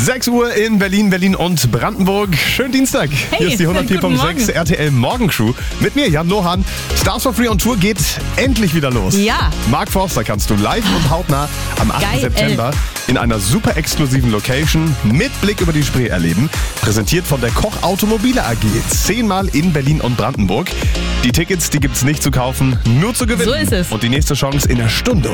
6 Uhr in Berlin und Brandenburg. Schönen Dienstag. Hey, hier ist die guten 104.6 RTL Morgencrew. Mit mir, Jan Lohan. Stars for Free on Tour geht endlich wieder los. Ja. Mark Forster kannst du live und hautnah am 8. Geil. September in einer super exklusiven Location mit Blick über die Spree erleben. Präsentiert von der Koch Automobile AG. 10-mal in Berlin und Brandenburg. Die Tickets, die gibt's nicht zu kaufen, nur zu gewinnen. So ist es. Und die nächste Chance in einer Stunde.